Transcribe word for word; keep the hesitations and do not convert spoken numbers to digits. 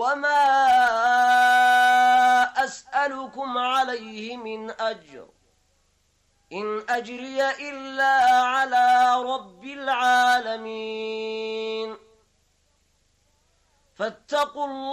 وما أسألكم عليه من أجر إن أجري إلا على رب العالمين فاتقوا الله